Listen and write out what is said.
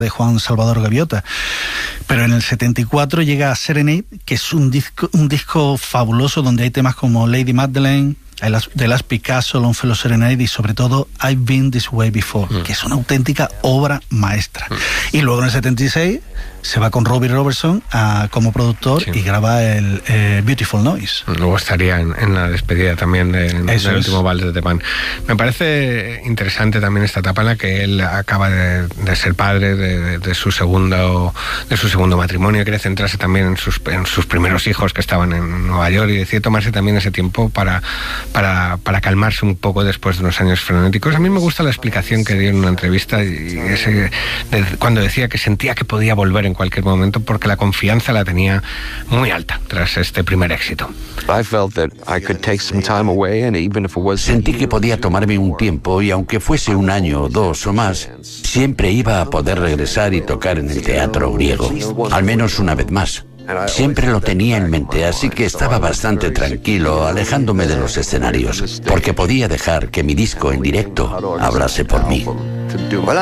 de Juan Salvador Gaviota. Pero en el 74 llega Serenade, que es un disco fabuloso donde hay temas como Lady Magdalene, The Last Picasso, Longfellow Serenade y sobre todo I've Been This Way Before, que es una auténtica obra maestra. Y luego en el 76 se va con Robbie Robertson como productor y graba el Beautiful Noise. Luego estaría en la despedida también del último vals de The Band. Me parece interesante también esta etapa en la que él acaba de ser padre de su segundo matrimonio, quiere centrarse también en sus primeros hijos que estaban en Nueva York y decide tomarse también ese tiempo para calmarse un poco después de unos años frenéticos. A mí me gusta la explicación que dio en una entrevista cuando decía que sentía que podía volver en cualquier momento porque la confianza la tenía muy alta tras este primer éxito. Sentí que podía tomarme un tiempo y aunque fuese un año, 2 o más, siempre iba a poder regresar y tocar en el teatro griego, al menos una vez más. Siempre lo tenía en mente, así que estaba bastante tranquilo, alejándome de los escenarios, porque podía dejar que mi disco en directo hablase por mí.